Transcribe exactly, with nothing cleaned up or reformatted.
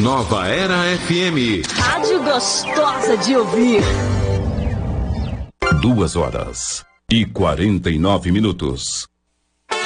Nova Era F M. Rádio gostosa de ouvir. Duas horas e quarenta e nove minutos.